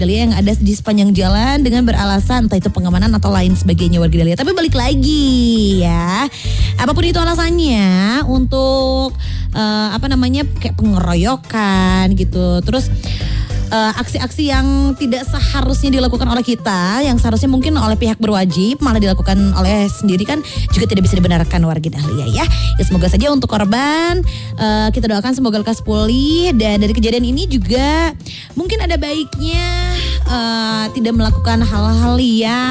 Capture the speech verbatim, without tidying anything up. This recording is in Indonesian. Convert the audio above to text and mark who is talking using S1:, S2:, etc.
S1: Dahlia yang ada di sepanjang jalan dengan beralasan entah itu pengamanan atau lain sebagainya warga Dahlia. Tapi balik lagi ya, apapun itu alasannya untuk uh, apa namanya kayak pengeroyokan gitu, terus uh, aksi-aksi yang tidak seharusnya dilakukan oleh kita, yang seharusnya mungkin oleh pihak berwajib malah dilakukan oleh sendiri kan juga tidak bisa dibenarkan warga Dahlia ya. Ya semoga saja untuk korban uh, kita doakan semoga lekas pulih, dan dari kejadian ini juga mungkin ada baiknya uh, tidak melakukan hal-hal yang